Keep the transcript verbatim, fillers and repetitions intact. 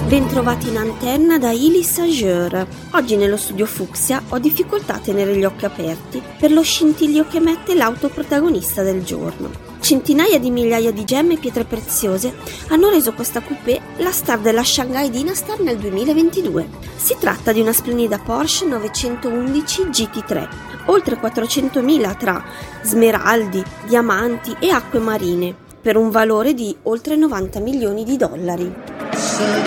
Bentrovati in antenna da Ilis Ager. Oggi nello studio Fucsia ho difficoltà a tenere gli occhi aperti per lo scintillio che emette l'auto protagonista del giorno. Centinaia di migliaia di gemme e pietre preziose hanno reso questa coupé la star della Shanghai Dynastar nel duemilaventidue. Si tratta di una splendida Porsche novecentoundici G T tre, oltre quattrocentomila tra smeraldi, diamanti e acque marine, per un valore di oltre novanta milioni di dollari.